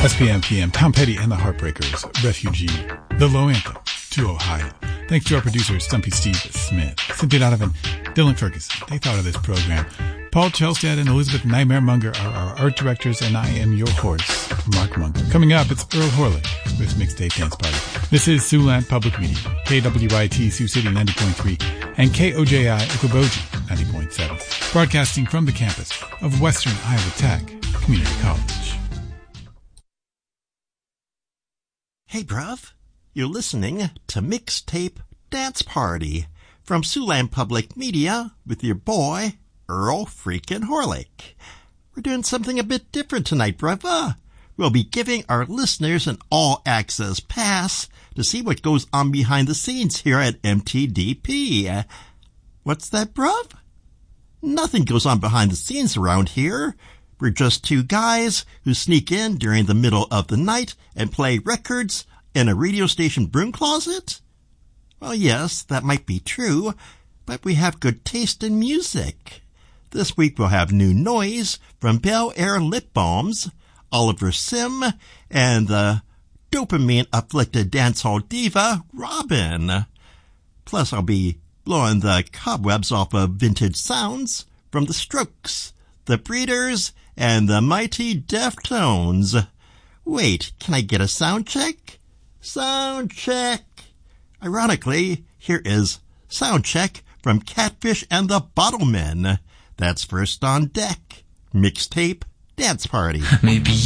SPM PM, Tom Petty and the Heartbreakers, Refugee, the Low Anthem, to Ohio. Thanks to our producers, Stumpy Steve Smith, Cynthia Donovan, Dylan Ferguson. They thought of this program. Paul Chelstad and Elizabeth Nightmare Munger are our art directors, and I am your host, Mark Munger. Coming up, it's Earl Horley with Mixtape Dance Party. This is Siouxland Public Media, KWYT Sioux City 90.3, and KOJI Okoboji 90.7, broadcasting from the campus of Western Iowa Tech Community College. Hey, bruv, you're listening to Mixtape Dance Party from Siouxland Public Media with your boy, Earl freaking Horlick. We're doing something a bit different tonight, bruv. We'll be giving our listeners an all-access pass to see what goes on behind the scenes here at MTDP. What's that, bruv? Nothing goes on behind the scenes around here. We're just two guys who sneak in during the middle of the night and play records in a radio station broom closet? Well, yes, that might be true, but we have good taste in music. This week we'll have new noise from Bel Air Lip Balms, Oliver Sim, and the dopamine-afflicted dancehall diva, Robin. Plus, I'll be blowing the cobwebs off of vintage sounds from the Strokes, the Breeders, and the mighty Deftones. Wait, can I get a sound check? Sound check. Ironically, here is Sound Check from Catfish and the Bottlemen. That's first on deck. Mixtape Dance Party. Maybe